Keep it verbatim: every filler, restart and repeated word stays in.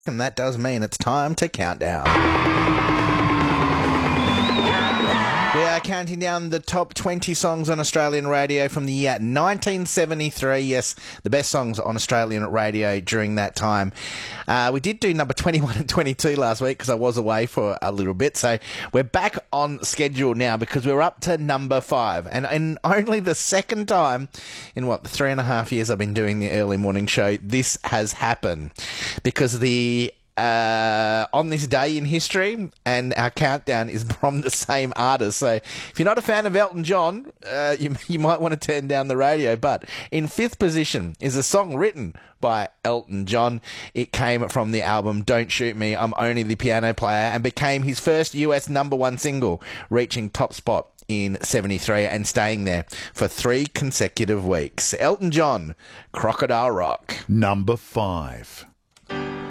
And that does mean it's time to count down. We are counting down the top twenty songs on Australian radio from the year nineteen seventy-three. Yes, the best songs on Australian radio during that time. Uh, we did do number twenty-one and twenty-two last week because I was away for a little bit. So we're back on schedule now because we're up to number five. And in only the second time in, what, the three and a half years I've been doing the early morning show, this has happened. Because the... Uh, on this day in history, and our countdown is from the same artist. So if you're not a fan of Elton John, uh, you, you might want to turn down the radio. But in fifth position is a song written by Elton John. It came from the album Don't Shoot Me, I'm Only the Piano Player, and became his first U S number one single, reaching top spot in seventy-three and staying there for three consecutive weeks. Elton John, Crocodile Rock. Number five.